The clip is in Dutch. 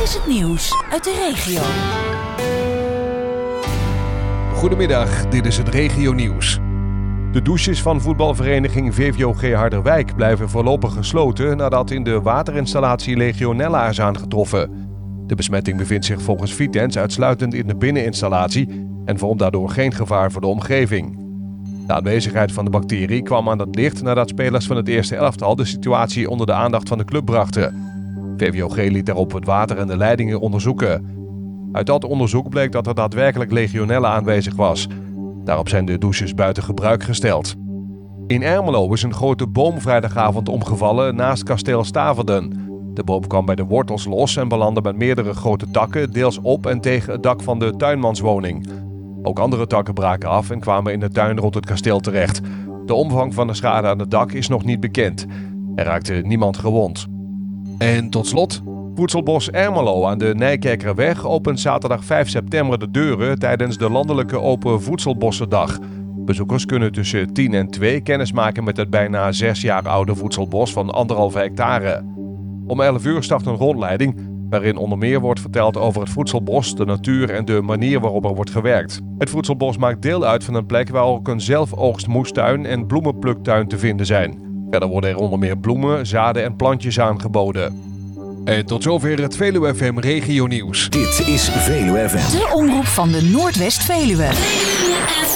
is het nieuws uit de regio. Goedemiddag, dit is het regionieuws. De douches van voetbalvereniging VVOG Harderwijk blijven voorlopig gesloten nadat in de waterinstallatie Legionella is aangetroffen. De besmetting bevindt zich volgens Vitens uitsluitend in de binneninstallatie en vormt daardoor geen gevaar voor de omgeving. De aanwezigheid van de bacterie kwam aan het licht nadat spelers van het eerste elftal de situatie onder de aandacht van de club brachten. VVOG liet daarop het water en de leidingen onderzoeken. Uit dat onderzoek bleek dat er daadwerkelijk Legionella aanwezig was. Daarop zijn de douches buiten gebruik gesteld. In Ermelo is een grote boom vrijdagavond omgevallen naast kasteel Staverden. De boom kwam bij de wortels los en belandde met meerdere grote takken, deels op en tegen het dak van de tuinmanswoning. Ook andere takken braken af en kwamen in de tuin rond het kasteel terecht. De omvang van de schade aan het dak is nog niet bekend. Er raakte niemand gewond. En tot slot, Voedselbos Ermelo aan de Nijkerkerweg opent zaterdag 5 september de deuren tijdens de landelijke Open Voedselbossendag. Bezoekers kunnen tussen 10 en 2 kennis maken met het bijna 6 jaar oude voedselbos van 1,5 hectare. Om 11 uur start een rondleiding waarin onder meer wordt verteld over het voedselbos, de natuur en de manier waarop er wordt gewerkt. Het voedselbos maakt deel uit van een plek waar ook een zelfoogstmoestuin en bloemenpluktuin te vinden zijn. Verder worden er onder meer bloemen, zaden en plantjes aangeboden. En tot zover het Veluwe FM Regionieuws. Dit is Veluwe FM. De omroep van de Noordwest-Veluwe.